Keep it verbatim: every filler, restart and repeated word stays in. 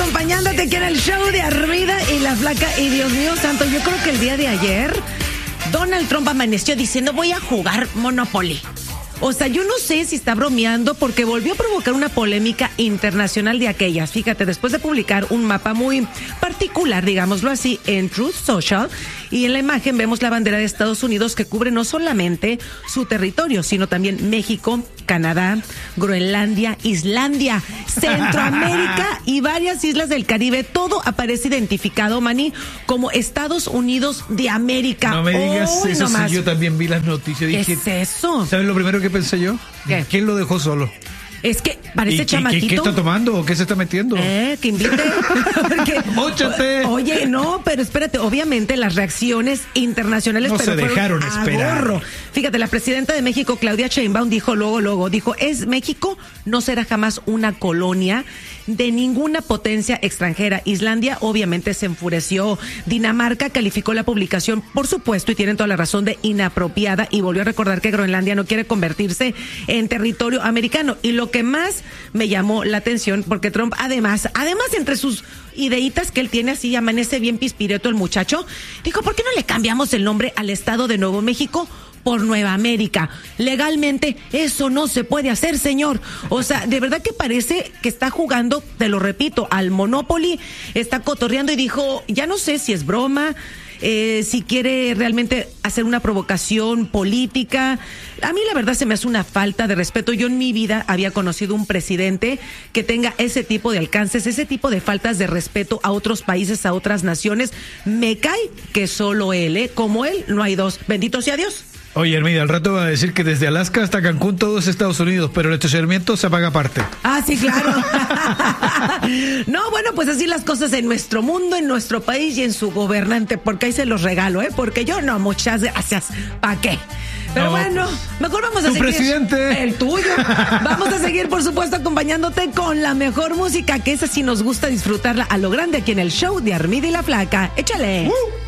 acompañándote aquí en el show de Armida y la Flaca. Y Dios mío santo, yo creo que el día de ayer Donald Trump amaneció diciendo voy a jugar Monopoly. O sea, yo no sé si está bromeando porque volvió a provocar una polémica internacional de aquellas. Fíjate, después de publicar un mapa muy particular, digámoslo así, en Truth Social, y en la imagen vemos la bandera de Estados Unidos que cubre no solamente su territorio, sino también México, Canadá, Groenlandia, Islandia, Centroamérica y varias islas del Caribe. Todo aparece identificado, Manny, como Estados Unidos de América. No me digas Hoy eso, nomás. sí, yo también vi las noticias. ¿Qué Dije, es eso? ¿sabes lo primero que pensé yo? ¿Qué? ¿Quién lo dejó solo? Es que parece ¿Y chamaquito. ¿qué, qué, qué está tomando o qué se está metiendo? Eh, que invite. Porque, ¡Móchate! Oye, no, pero espérate, obviamente las reacciones internacionales No pero se dejaron a esperar. gorro. Fíjate, la presidenta de México, Claudia Sheinbaum, dijo luego, luego, dijo, es México no será jamás una colonia de ninguna potencia extranjera. Islandia obviamente se enfureció. Dinamarca calificó la publicación, por supuesto, y tienen toda la razón, de inapropiada, y volvió a recordar que Groenlandia no quiere convertirse en territorio americano. Y lo que más me llamó la atención, porque Trump además, además entre sus ideitas que él tiene, así amanece bien pispireto el muchacho, dijo, ¿por qué no le cambiamos el nombre al estado de Nuevo México por Nueva América? Legalmente eso no se puede hacer, señor. O sea, de verdad que parece que está jugando, te lo repito, al Monopoly, está cotorreando, y dijo, ya no sé si es broma, eh, si quiere realmente hacer una provocación política. A mí la verdad se me hace una falta de respeto. Yo en mi vida había conocido un presidente que tenga ese tipo de alcances, ese tipo de faltas de respeto a otros países, a otras naciones. Me cae que solo él, ¿eh? Como él no hay dos. Bendito sea Dios. Oye, Hermida, al rato va a decir que desde Alaska hasta Cancún todo es Estados Unidos, pero el estacionamiento se paga aparte. Ah, sí, claro. No, bueno, pues así las cosas en nuestro mundo, en nuestro país y en su gobernante, porque ahí se los regalo, ¿eh? Porque yo no, muchas gracias. ¿Para qué? Pero No, bueno, mejor vamos a tu seguir. presidente. El tuyo. Vamos a seguir, por supuesto, acompañándote con la mejor música, que esa sí nos gusta disfrutarla a lo grande aquí en el show de Armida y la Flaca. Échale. Uh.